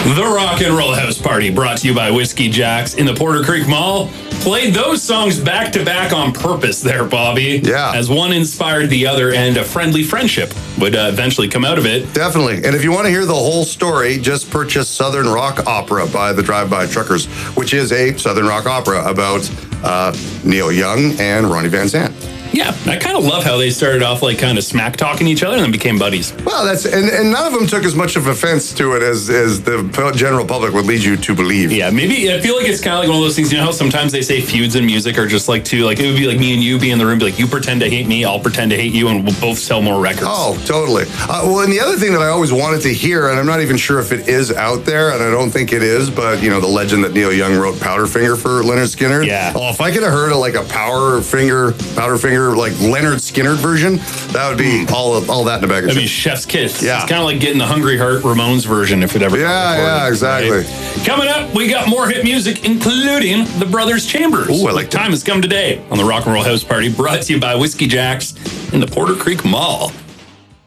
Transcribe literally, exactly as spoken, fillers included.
The Rock and Roll House Party, brought to you by Whiskey Jack's in the Porter Creek Mall. Played those songs back to back on purpose there, Bobby. Yeah. As one inspired the other, and a friendly friendship would uh, eventually come out of it. Definitely. And if you want to hear the whole story, just purchase Southern Rock Opera by the Drive-By Truckers, which is a Southern Rock opera about uh, Neil Young and Ronnie Van Zant. Yeah, I kind of love how they started off like kind of smack talking each other and then became buddies. Well, that's and, and none of them took as much of offense to it as, as the general public would lead you to believe. Yeah, maybe I feel like it's kind of like one of those things. You know how sometimes they say feuds in music are just like two, like it would be like me and you be in the room, be like you pretend to hate me, I'll pretend to hate you, and we'll both sell more records. Oh, totally. Uh, well, and the other thing that I always wanted to hear, and I'm not even sure if it is out there, and I don't think it is, but you know the legend that Neil Young wrote Powderfinger for Leonard Skinner. Yeah. Oh, if I could have heard of like a Powderfinger, Powderfinger like Leonard Skinner version, that would be all of, all that in a bag of That'd be chips. Chef's Kiss. Yeah. It's kind of like getting the Hungry Heart Ramones version if it ever. Yeah, yeah, exactly. Right? Coming up, we got more hit music, including the Brothers Chambers. Ooh, I like The time has come today on the Rock and Roll House Party, brought to you by Whiskey Jack's in the Porter Creek Mall.